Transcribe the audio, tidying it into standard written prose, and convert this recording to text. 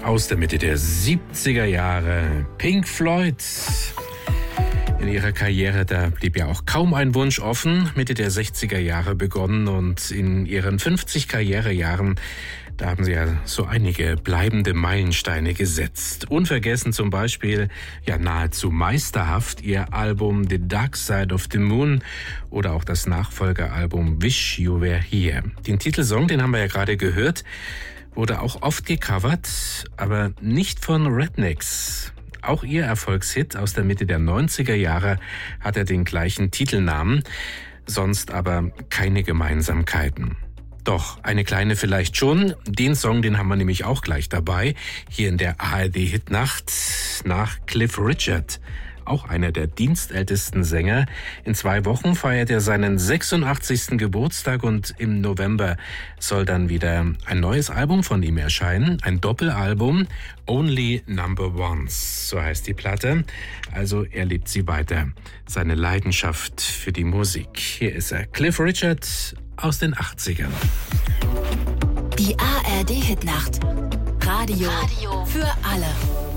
aus der Mitte der 70er Jahre. Pink Floyd. In ihrer Karriere, da blieb ja auch kaum ein Wunsch offen. Mitte der 60er Jahre begonnen und in ihren 50 Karrierejahren, da haben sie ja so einige bleibende Meilensteine gesetzt. Unvergessen zum Beispiel, ja nahezu meisterhaft, ihr Album The Dark Side of the Moon oder auch das Nachfolgeralbum Wish You Were Here. Den Titelsong, den haben wir ja gerade gehört, wurde auch oft gecovert, aber nicht von Rednecks. Auch ihr Erfolgshit aus der Mitte der 90er Jahre hat den gleichen Titelnamen, sonst aber keine Gemeinsamkeiten. Doch, eine kleine vielleicht schon. Den Song, den haben wir nämlich auch gleich dabei, hier in der ARD-Hitnacht nach Cliff Richard. Auch einer der dienstältesten Sänger. In 2 Wochen feiert er seinen 86. Geburtstag und im November soll dann wieder ein neues Album von ihm erscheinen. Ein Doppelalbum, Only Number Ones, so heißt die Platte. Also er lebt sie weiter, seine Leidenschaft für die Musik. Hier ist er, Cliff Richard aus den 80ern. Die ARD-Hitnacht. Radio für alle.